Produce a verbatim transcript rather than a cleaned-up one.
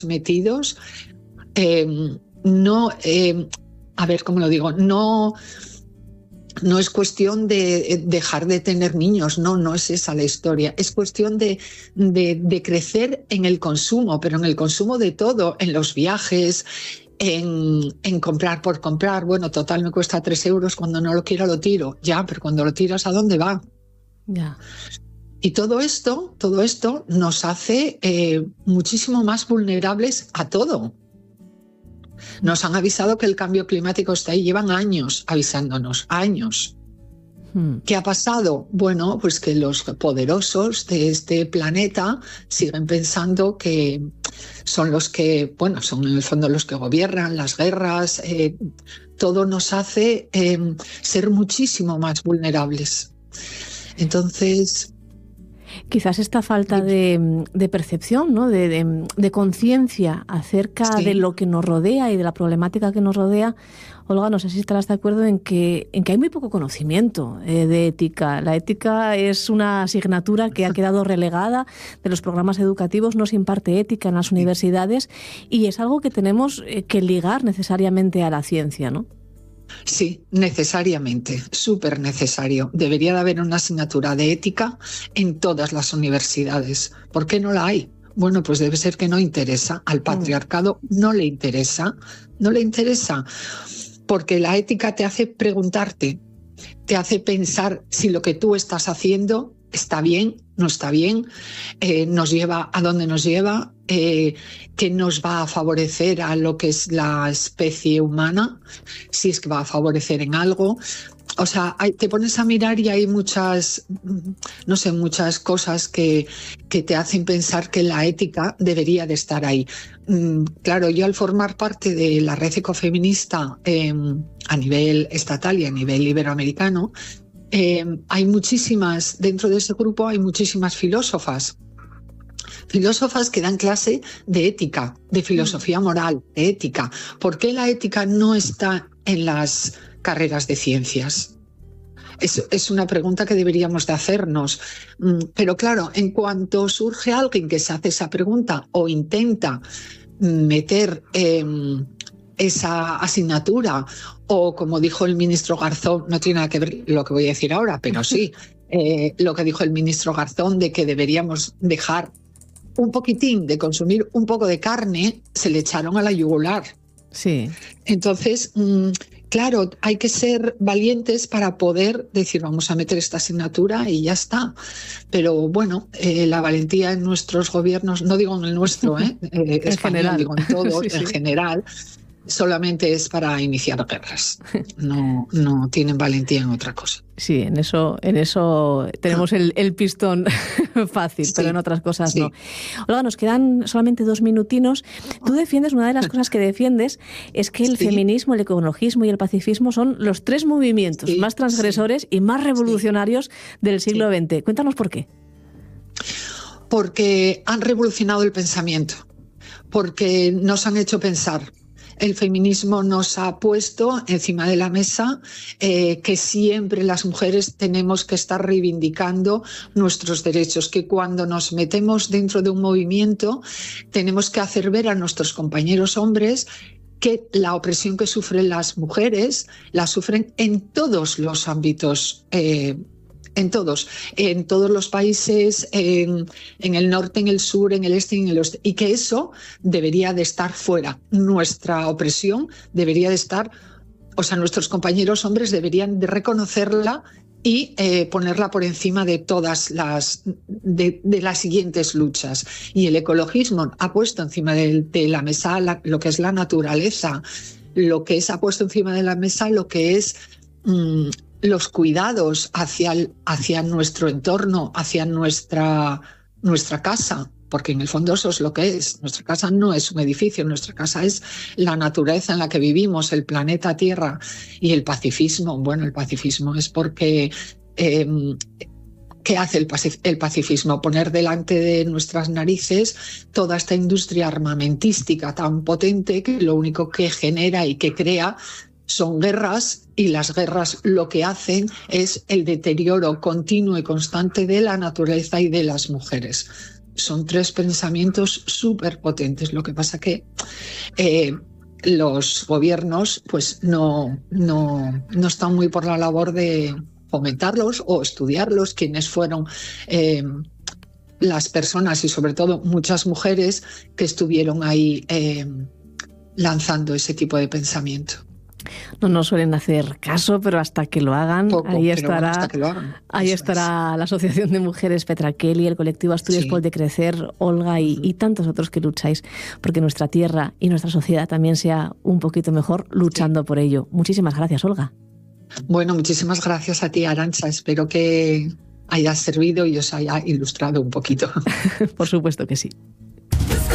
metidos. Eh, no, eh, a ver, ¿cómo lo digo? No, no es cuestión de dejar de tener niños, no, no es esa la historia. Es cuestión de, de, de crecer en el consumo, pero en el consumo de todo, en los viajes, en, en comprar por comprar. Bueno, total, me cuesta tres euros, cuando no lo quiero lo tiro. Ya, pero cuando lo tiras, ¿a dónde va? Ya. Y todo esto, todo esto nos hace eh, muchísimo más vulnerables a todo. Nos han avisado que el cambio climático está ahí, llevan años avisándonos, años. Hmm. ¿Qué ha pasado? Bueno, pues que los poderosos de este planeta siguen pensando que son los que, bueno, son en el fondo los que gobiernan, las guerras, eh, todo nos hace eh, ser muchísimo más vulnerables. Entonces... Quizás esta falta de, de percepción, ¿no? de, de, de conciencia acerca sí. de lo que nos rodea y de la problemática que nos rodea. Olga, no sé si estarás de acuerdo en que, en que hay muy poco conocimiento eh, de ética. La ética es una asignatura que ha quedado relegada de los programas educativos, no se imparte ética en las universidades y es algo que tenemos eh, que ligar necesariamente a la ciencia, ¿no? Sí, necesariamente, súper necesario. Debería de haber una asignatura de ética en todas las universidades. ¿Por qué no la hay? Bueno, pues debe ser que no interesa. Al patriarcado no le interesa, no le interesa. Porque la ética te hace preguntarte, te hace pensar si lo que tú estás haciendo está bien, no está bien, eh, nos lleva a dónde nos lleva, eh, qué nos va a favorecer a lo que es la especie humana, si es que va a favorecer en algo. O sea, hay, te pones a mirar y hay muchas, no sé, muchas cosas que, que te hacen pensar que la ética debería de estar ahí. Mm, claro, yo al formar parte de la red ecofeminista eh, a nivel estatal y a nivel iberoamericano, Eh, hay muchísimas, dentro de ese grupo hay muchísimas filósofas, filósofas que dan clase de ética, de filosofía moral, de ética. ¿Por qué la ética no está en las carreras de ciencias? Es, es una pregunta que deberíamos de hacernos. Pero claro, en cuanto surge alguien que se hace esa pregunta o intenta meter eh, esa asignatura, o como dijo el ministro Garzón, no tiene nada que ver lo que voy a decir ahora, pero sí, eh, lo que dijo el ministro Garzón de que deberíamos dejar un poquitín de consumir un poco de carne, se le echaron a la yugular. Sí. Entonces, mmm, claro, hay que ser valientes para poder decir vamos a meter esta asignatura y ya está. Pero bueno, eh, la valentía en nuestros gobiernos, no digo en el nuestro, eh, eh, en español, general. digo en todos, sí, en sí. general, solamente es para iniciar guerras. No, no tienen valentía en otra cosa. Sí, en eso, en eso tenemos el, el pistón fácil, sí, pero en otras cosas sí. no. Olga, nos quedan solamente dos minutinos. Tú defiendes, una de las cosas que defiendes es que el sí. feminismo, el ecologismo y el pacifismo son los tres movimientos sí, más transgresores sí. y más revolucionarios sí. del siglo sí. veinte. Cuéntanos por qué. Porque han revolucionado el pensamiento, porque nos han hecho pensar. El feminismo nos ha puesto encima de la mesa eh, que siempre las mujeres tenemos que estar reivindicando nuestros derechos, que cuando nos metemos dentro de un movimiento tenemos que hacer ver a nuestros compañeros hombres que la opresión que sufren las mujeres la sufren en todos los ámbitos eh, En todos, en todos los países, en, en el norte, en el sur, en el este y en el oeste. Y que eso debería de estar fuera. Nuestra opresión debería de estar, o sea, nuestros compañeros hombres deberían de reconocerla y eh, ponerla por encima de todas las, de, de las siguientes luchas. Y el ecologismo ha puesto encima de, de la mesa la, lo que es la naturaleza, lo que es, ha puesto encima de la mesa lo que es... Mmm, los cuidados hacia, el, hacia nuestro entorno, hacia nuestra, nuestra casa, porque en el fondo eso es lo que es. Nuestra casa no es un edificio, nuestra casa es la naturaleza en la que vivimos, el planeta Tierra. Y el pacifismo, bueno, el pacifismo es porque... Eh, ¿Qué hace el, pacif- el pacifismo? Poner delante de nuestras narices toda esta industria armamentística tan potente que lo único que genera y que crea son guerras, y las guerras lo que hacen es el deterioro continuo y constante de la naturaleza y de las mujeres. son tres pensamientos súper potentes. Lo que pasa que eh, los gobiernos pues no, no, no están muy por la labor de fomentarlos o estudiarlos. Quienes fueron eh, las personas y sobre todo muchas mujeres que estuvieron ahí eh, lanzando ese tipo de pensamiento. No nos suelen hacer caso, pero hasta que lo hagan, Poco, ahí estará, bueno, hasta que lo hagan. ahí estará la Asociación de Mujeres Petra Kelly, el colectivo Asturias sí. por Decrecer, Olga y, uh-huh. y tantos otros que lucháis porque nuestra tierra y nuestra sociedad también sea un poquito mejor luchando sí. por ello. Muchísimas gracias, Olga. Bueno, muchísimas gracias a ti, Arantxa. Espero que haya servido y os haya ilustrado un poquito. Por supuesto que sí.